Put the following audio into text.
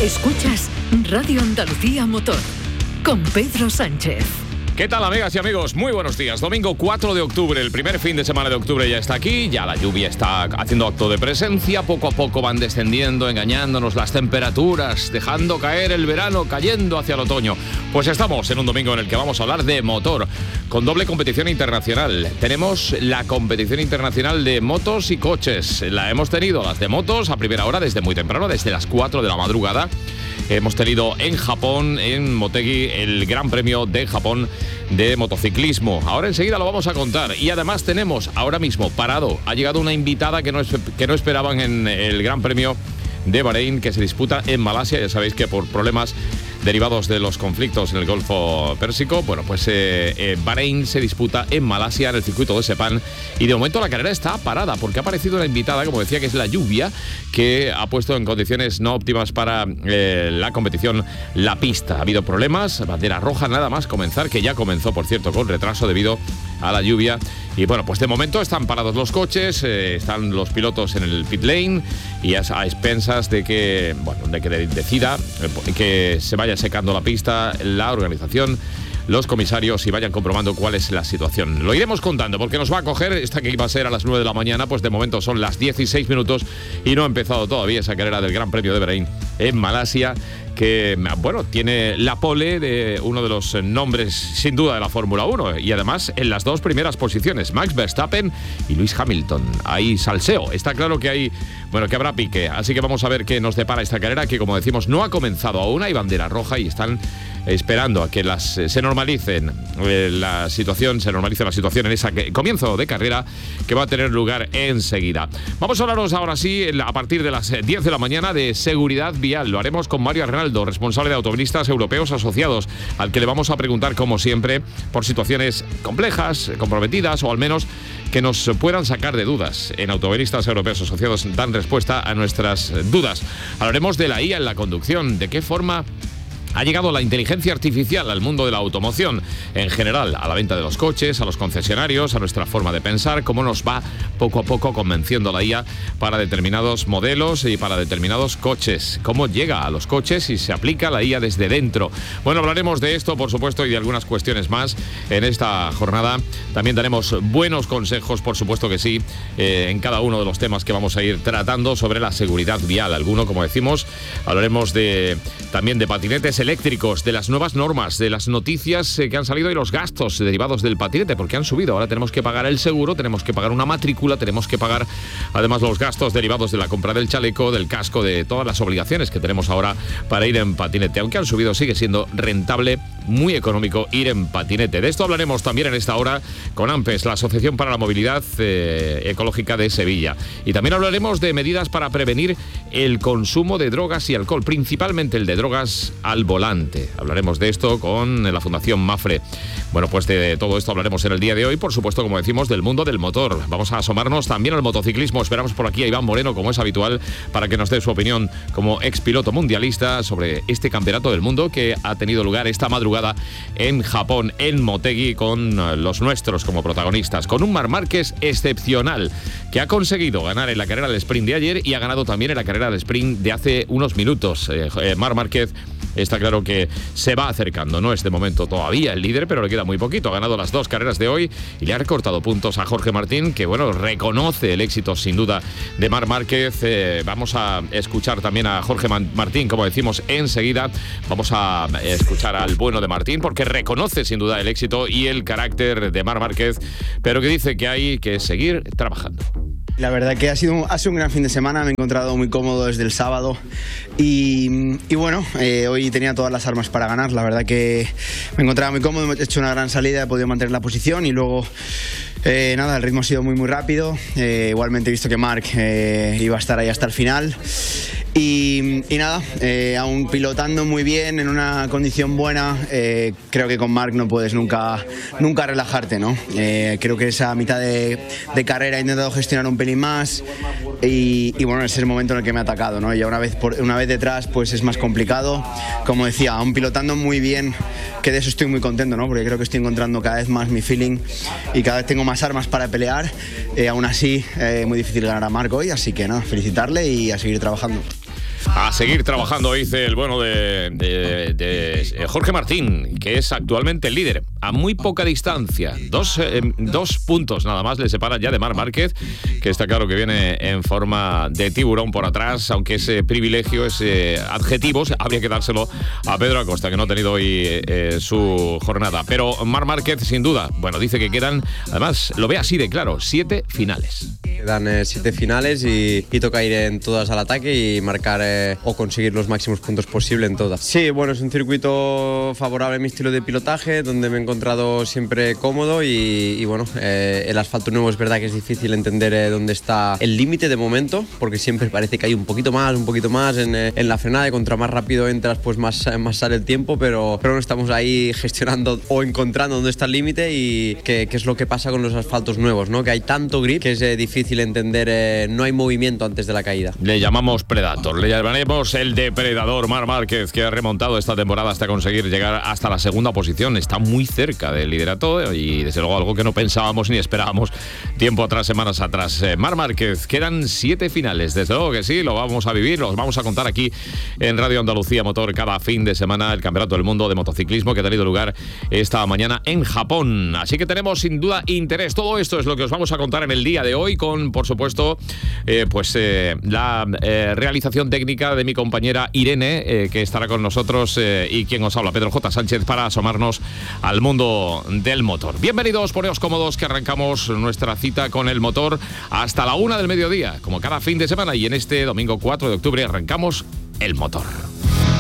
Escuchas Radio Andalucía Motor con Pedro Sánchez. ¿Qué tal, amigas y amigos? Muy buenos días. Domingo 4 de octubre, el primer fin de semana de octubre ya está aquí, ya la lluvia está haciendo acto de presencia, poco a poco van descendiendo, engañándonos las temperaturas, dejando caer el verano, cayendo hacia el otoño. Pues estamos en un domingo en el que vamos a hablar de motor, con doble competición internacional. Tenemos la competición internacional de motos y coches. La hemos tenido, las de motos, a primera hora, desde muy temprano, desde las 4 de la madrugada. Hemos tenido en Japón, en Motegi, el Gran Premio de Japón de motociclismo. Ahora enseguida lo vamos a contar. Y además tenemos ahora mismo parado, ha llegado una invitada que no esperaban en el Gran Premio de Bahrein, que se disputa en Malasia. Ya sabéis que por problemas derivados de los conflictos en el Golfo Pérsico, bueno, pues Bahrein se disputa en Malasia, en el circuito de Sepang, y de momento la carrera está parada porque ha aparecido una invitada, como decía, que es la lluvia, que ha puesto en condiciones no óptimas para la competición la pista. Ha habido problemas, bandera roja nada más comenzar, que ya comenzó, por cierto, con retraso debido a la lluvia. Y bueno, pues de momento están parados los coches, están los pilotos en el pit lane y a expensas de que, bueno, de que decida que se vaya secando la pista, la organización, los comisarios, y vayan comprobando cuál es la situación. Lo iremos contando porque nos va a coger esta que iba a ser a las 9 de la mañana, pues de momento son las 16 minutos y no ha empezado todavía esa carrera del Gran Premio de Bahrein en Malasia, que, bueno, tiene la pole de uno de los nombres sin duda de la Fórmula 1 y además en las dos primeras posiciones, Max Verstappen y Lewis Hamilton. Hay salseo, está claro que que habrá pique, así que vamos a ver qué nos depara esta carrera, que como decimos no ha comenzado aún, hay bandera roja y están esperando a que se normalice la situación en ese comienzo de carrera que va a tener lugar enseguida. Vamos a hablaros ahora sí, a partir de las 10 de la mañana, de seguridad vial. Lo haremos con Mario Arnaldo, responsable de Automovilistas Europeos Asociados, al que le vamos a preguntar, como siempre, por situaciones complejas, comprometidas, o al menos que nos puedan sacar de dudas. En Automovilistas Europeos Asociados dan respuesta a nuestras dudas. Hablaremos de la IA en la conducción, de qué forma ha llegado la inteligencia artificial al mundo de la automoción, en general, a la venta de los coches, a los concesionarios, a nuestra forma de pensar, cómo nos va poco a poco convenciendo la IA para determinados modelos y para determinados coches, cómo llega a los coches y se aplica la IA desde dentro. Bueno, hablaremos de esto, por supuesto, y de algunas cuestiones más en esta jornada. También daremos buenos consejos, por supuesto que sí, en cada uno de los temas que vamos a ir tratando sobre la seguridad vial. Alguno, como decimos, hablaremos también de patinetes eléctricos, de las nuevas normas, de las noticias que han salido y los gastos derivados del patinete, porque han subido. Ahora tenemos que pagar el seguro, tenemos que pagar una matrícula, tenemos que pagar además los gastos derivados de la compra del chaleco, del casco, de todas las obligaciones que tenemos ahora para ir en patinete. Aunque han subido, sigue siendo rentable, muy económico ir en patinete. De esto hablaremos también en esta hora con AMPES, la Asociación para la Movilidad Ecológica de Sevilla. Y también hablaremos de medidas para prevenir el consumo de drogas y alcohol, principalmente el de drogas al volante. Hablaremos de esto con la Fundación Mafre. Bueno, pues de todo esto hablaremos en el día de hoy, por supuesto, como decimos, del mundo del motor. Vamos a asomarnos también al motociclismo. Esperamos por aquí a Iván Moreno, como es habitual, para que nos dé su opinión como expiloto mundialista sobre este campeonato del mundo que ha tenido lugar esta madrugada en Japón, en Motegi, con los nuestros como protagonistas, con un Marc Márquez excepcional que ha conseguido ganar en la carrera del sprint de ayer y ha ganado también en la carrera del sprint de hace unos minutos. Marc Márquez está claro que se va acercando, no es de momento todavía el líder, pero le queda muy poquito. Ha ganado las dos carreras de hoy y le ha recortado puntos a Jorge Martín, que bueno, reconoce el éxito sin duda de Marc Márquez. Vamos a escuchar también a Jorge Martín, como decimos enseguida. Vamos a escuchar al bueno de Martín, porque reconoce sin duda el éxito y el carácter de Marc Márquez, pero que dice que hay que seguir trabajando. La verdad que ha sido un gran fin de semana, me he encontrado muy cómodo desde el sábado y bueno, hoy tenía todas las armas para ganar. La verdad que me encontraba muy cómodo, he hecho una gran salida, he podido mantener la posición y luego nada, el ritmo ha sido muy rápido. Igualmente he visto que Marc iba a estar ahí hasta el final. Y nada, aún pilotando muy bien, en una condición buena, creo que con Marc no puedes nunca relajarte, ¿no? Creo que esa mitad de carrera he intentado gestionar un pelín más y bueno, ese es el momento en el que me ha atacado, ¿no? Ya una vez detrás pues es más complicado. Como decía, aún pilotando muy bien, que de eso estoy muy contento, ¿no? Porque creo que estoy encontrando cada vez más mi feeling y cada vez tengo más armas para pelear. Aún así, muy difícil ganar a Marc hoy, así que nada, felicitarle y a seguir trabajando. A seguir trabajando, dice el bueno de Jorge Martín, que es actualmente el líder, a muy poca distancia. Dos puntos nada más le separan ya de Marc Márquez, que está claro que viene en forma de tiburón por atrás, aunque ese privilegio, ese adjetivo, habría que dárselo a Pedro Acosta, que no ha tenido hoy su jornada. Pero Marc Márquez, sin duda, bueno, dice que quedan, además, lo ve así de claro, 7 finales. Quedan 7 finales y toca ir en todas al ataque y marcar o conseguir los máximos puntos posible en todas. Sí, bueno, es un circuito favorable a mi estilo de pilotaje, donde me he encontrado siempre cómodo y bueno, el asfalto nuevo es verdad que es difícil entender dónde está el límite de momento, porque siempre parece que hay un poquito más en la frenada, y contra más rápido entras pues más sale el tiempo, pero no estamos ahí gestionando o encontrando dónde está el límite y qué es lo que pasa con los asfaltos nuevos, ¿no? Que hay tanto grip que es difícil entender, no hay movimiento antes de la caída. Le llamamos Predator, le llamaremos el depredador Marc Márquez, que ha remontado esta temporada hasta conseguir llegar hasta la segunda posición. Está muy cerca del liderato y desde luego algo que no pensábamos ni esperábamos tiempo atrás, semanas atrás. Marc Márquez, quedan 7 finales, desde luego que sí, lo vamos a vivir, los vamos a contar aquí en Radio Andalucía Motor cada fin de semana, el Campeonato del Mundo de Motociclismo que ha tenido lugar esta mañana en Japón. Así que tenemos sin duda interés. Todo esto es lo que os vamos a contar en el día de hoy, con, por supuesto, la realización técnica de mi compañera Irene, que estará con nosotros, y quien os habla, Pedro J. Sánchez, para asomarnos al mundo del motor. Bienvenidos, poneos cómodos, que arrancamos nuestra cita con el motor hasta la 1 del mediodía, como cada fin de semana, y en este domingo 4 de octubre arrancamos el motor.